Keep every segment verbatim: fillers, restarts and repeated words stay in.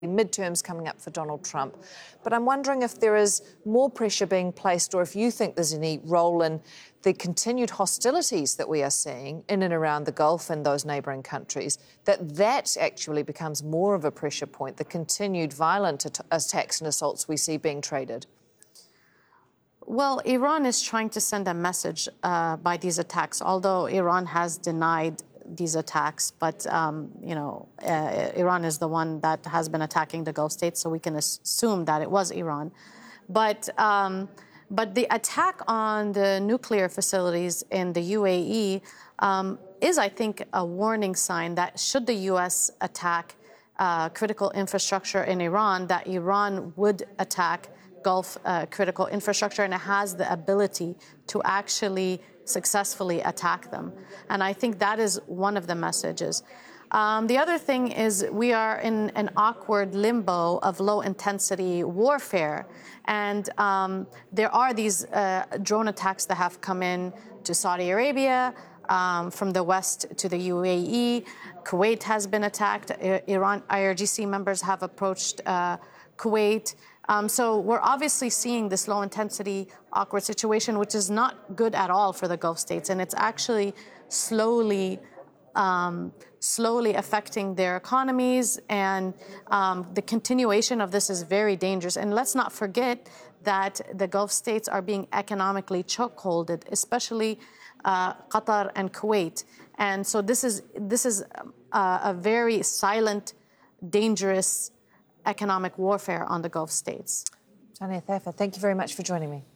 midterms coming up for Donald Trump. But I'm wondering if there is more pressure being placed, or if you think there's any role in the continued hostilities that we are seeing in and around the Gulf and those neighbouring countries, that that actually becomes more of a pressure point, the continued violent at- attacks and assaults we see being traded. Well, Iran is trying to send a message uh, by these attacks, although Iran has denied these attacks. But, um, you know, uh, Iran is the one that has been attacking the Gulf states, so we can assume that it was Iran. But, um, but the attack on the nuclear facilities in the U A E um, is, I think, a warning sign that should the U S attack uh, critical infrastructure in Iran, that Iran would attack Gulf uh, critical infrastructure, and it has the ability to actually successfully attack them. And I think that is one of the messages. Um, the other thing is we are in an awkward limbo of low-intensity warfare. And um, there are these uh, drone attacks that have come in to Saudi Arabia, um, from the west to the U A E. Kuwait has been attacked. I- Iran I R G C members have approached uh, Kuwait. Um, so we're obviously seeing this low-intensity, awkward situation, which is not good at all for the Gulf states, and it's actually slowly, um, slowly affecting their economies, and um, the continuation of this is very dangerous. And let's not forget that the Gulf states are being economically chokeholded, especially uh, Qatar and Kuwait. And so this is this is a, a very silent, dangerous economic warfare on the Gulf states. Tania Thafer, thank you very much for joining me.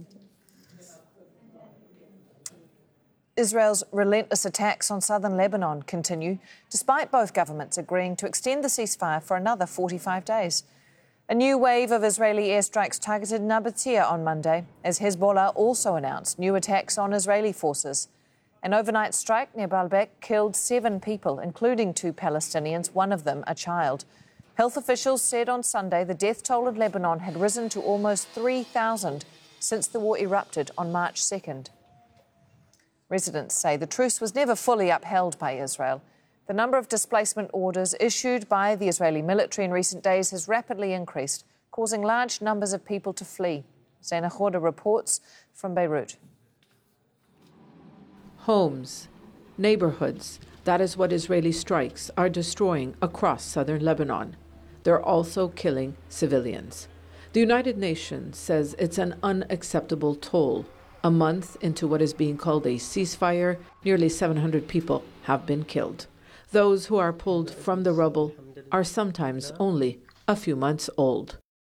Israel's relentless attacks on southern Lebanon continue, despite both governments agreeing to extend the ceasefire for another forty-five days. A new wave of Israeli airstrikes targeted Nabatea on Monday, as Hezbollah also announced new attacks on Israeli forces. An overnight strike near Baalbek killed seven people, including two Palestinians, one of them a child. Health officials said on Sunday the death toll in Lebanon had risen to almost three thousand since the war erupted on March second. Residents say the truce was never fully upheld by Israel. The number of displacement orders issued by the Israeli military in recent days has rapidly increased, causing large numbers of people to flee. Zaina Khorda reports from Beirut. Homes, neighborhoods, that is what Israeli strikes are destroying across southern Lebanon. They're also killing civilians. The United Nations says it's an unacceptable toll. A month into what is being called a ceasefire, nearly seven hundred people have been killed. Those who are pulled from the rubble are sometimes only a few months old.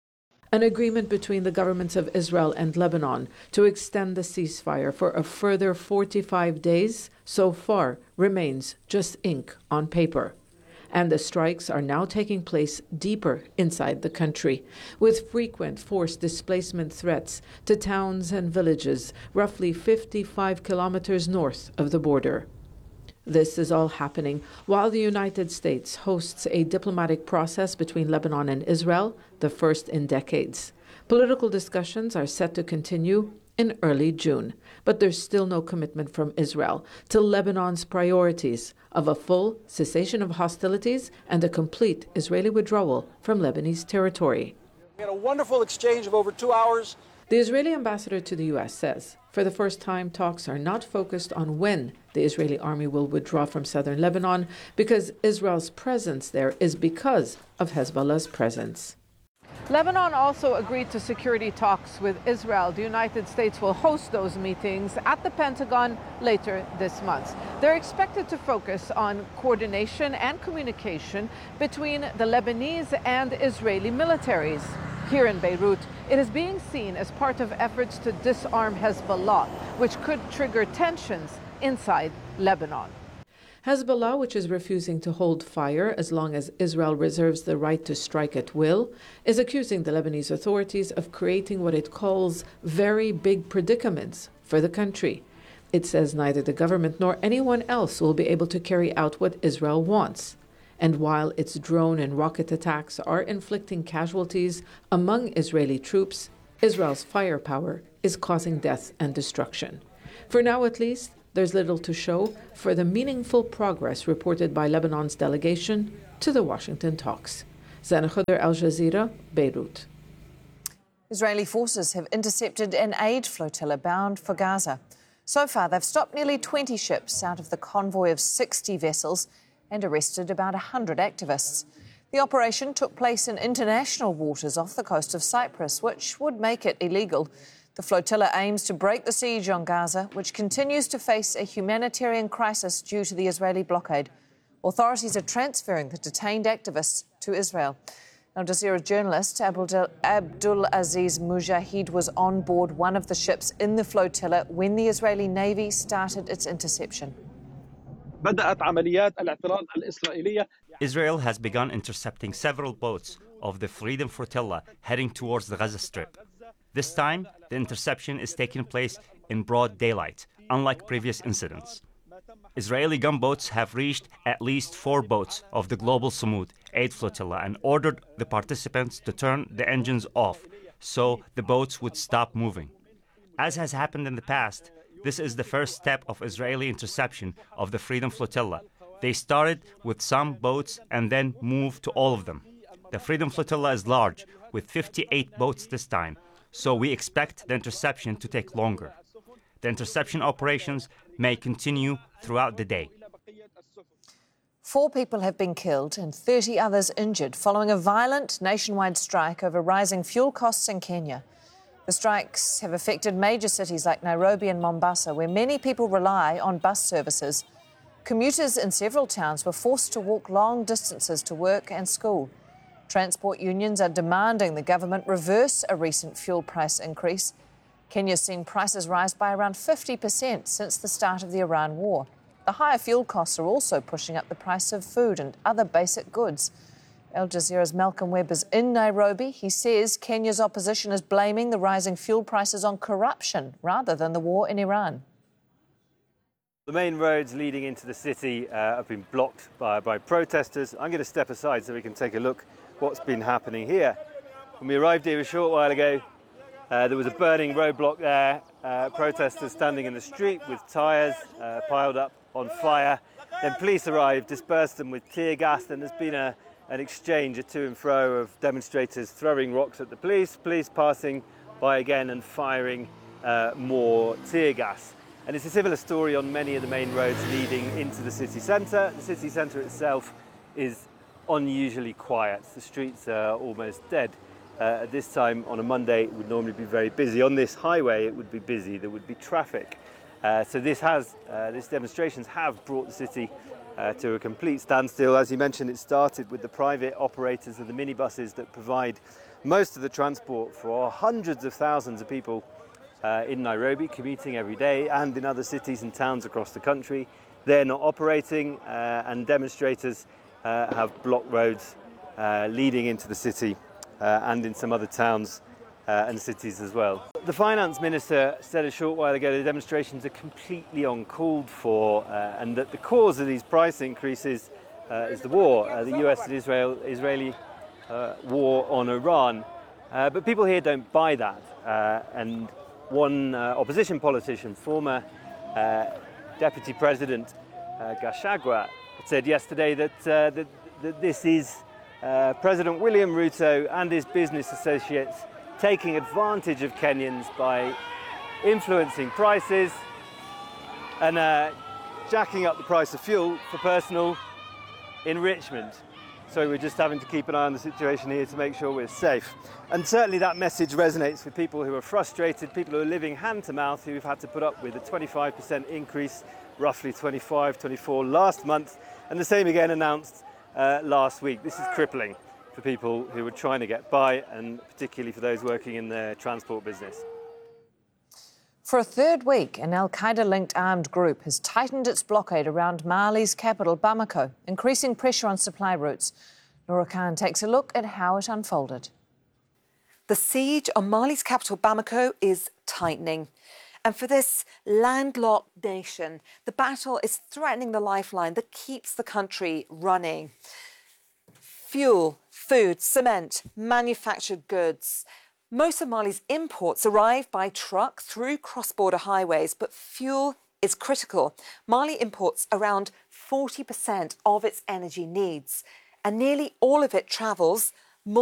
An agreement between the governments of Israel and Lebanon to extend the ceasefire for a further forty-five days so far remains just ink on paper. And the strikes are now taking place deeper inside the country, with frequent forced displacement threats to towns and villages roughly fifty-five kilometers north of the border. This is all happening while the United States hosts a diplomatic process between Lebanon and Israel, the first in decades. Political discussions are set to continue in early June, but there's still no commitment from Israel to Lebanon's priorities of a full cessation of hostilities and a complete Israeli withdrawal from Lebanese territory. We had a wonderful exchange of over two hours. The Israeli ambassador to the U S says, for the first time, talks are not focused on when the Israeli army will withdraw from southern Lebanon, because Israel's presence there is because of Hezbollah's presence. Lebanon also agreed to security talks with Israel. The United States will host those meetings at the Pentagon later this month. They're expected to focus on coordination and communication between the Lebanese and Israeli militaries. Here in Beirut, it is being seen as part of efforts to disarm Hezbollah, which could trigger tensions inside Lebanon. Hezbollah, which is refusing to hold fire as long as Israel reserves the right to strike at will, is accusing the Lebanese authorities of creating what it calls very big predicaments for the country. It says neither the government nor anyone else will be able to carry out what Israel wants. And while its drone and rocket attacks are inflicting casualties among Israeli troops, Israel's firepower is causing death and destruction. For now, at least, there's little to show for the meaningful progress reported by Lebanon's delegation to the Washington talks. Zana Khuder, Al Jazeera, Beirut. Israeli forces have intercepted an aid flotilla bound for Gaza. So far, they've stopped nearly twenty ships out of the convoy of sixty vessels and arrested about one hundred activists. The operation took place in international waters off the coast of Cyprus, which would make it illegal. The flotilla aims to break the siege on Gaza, which continues to face a humanitarian crisis due to the Israeli blockade. Authorities are transferring the detained activists to Israel. Al Jazeera journalist Abdul Aziz Mujahid was on board one of the ships in the flotilla when the Israeli Navy started its interception. Israel has begun intercepting several boats of the Freedom Flotilla heading towards the Gaza Strip. This time, the interception is taking place in broad daylight, unlike previous incidents. Israeli gunboats have reached at least four boats of the Global Samud aid flotilla and ordered the participants to turn the engines off so the boats would stop moving. As has happened in the past, this is the first step of Israeli interception of the Freedom Flotilla. They started with some boats and then moved to all of them. The Freedom Flotilla is large, with fifty-eight boats this time, so we expect the interception to take longer. The interception operations may continue throughout the day. Four people have been killed and thirty others injured following a violent nationwide strike over rising fuel costs in Kenya. The strikes have affected major cities like Nairobi and Mombasa, where many people rely on bus services. Commuters in several towns were forced to walk long distances to work and school. Transport unions are demanding the government reverse a recent fuel price increase. Kenya's seen prices rise by around fifty percent since the start of the Iran war. The higher fuel costs are also pushing up the price of food and other basic goods. Al Jazeera's Malcolm Webb is in Nairobi. He says Kenya's opposition is blaming the rising fuel prices on corruption rather than the war in Iran. The main roads leading into the city uh, have been blocked by, by protesters. I'm going to step aside so we can take a look what's been happening here. When we arrived here a short while ago, uh, there was a burning roadblock there, uh, protesters standing in the street with tyres uh, piled up on fire. Then police arrived, dispersed them with tear gas, and there's been a, an exchange, a to and fro of demonstrators throwing rocks at the police, police passing by again and firing uh, more tear gas. And it's a similar story on many of the main roads leading into the city centre. The city centre itself is unusually quiet. The streets are almost dead. Uh, at this time on a Monday, it would normally be very busy. On this highway, it would be busy. There would be traffic. Uh, so this has, uh, these demonstrations have brought the city uh, to a complete standstill. As you mentioned, it started with the private operators of the minibuses that provide most of the transport for hundreds of thousands of people Uh, in Nairobi, commuting every day, and in other cities and towns across the country. They're not operating, uh, and demonstrators uh, have blocked roads uh, leading into the city uh, and in some other towns uh, and cities as well. The finance minister said a short while ago the demonstrations are completely uncalled for, uh, and that the cause of these price increases uh, is the war, uh, the U S and Israel Israeli uh, war on Iran. Uh, but people here don't buy that, uh, and One uh, opposition politician, former uh, Deputy President uh, Gachagua, said yesterday that, uh, that, that this is uh, President William Ruto and his business associates taking advantage of Kenyans by influencing prices and uh, jacking up the price of fuel for personal enrichment. So we're just having to keep an eye on the situation here to make sure we're safe. And certainly that message resonates with people who are frustrated, people who are living hand to mouth, who've had to put up with a twenty-five percent increase, roughly twenty-five, twenty-four last month, and the same again announced uh, last week. This is crippling for people who are trying to get by, and particularly for those working in the transport business. For a third week, an al-Qaeda-linked armed group has tightened its blockade around Mali's capital, Bamako, increasing pressure on supply routes. Laura Khan takes a look at how it unfolded. The siege on Mali's capital, Bamako, is tightening. And for this landlocked nation, the battle is threatening the lifeline that keeps the country running. Fuel, food, cement, manufactured goods. Most of Mali's imports arrive by truck through cross-border highways, but fuel is critical. Mali imports around forty percent of its energy needs. and nearly all of it travels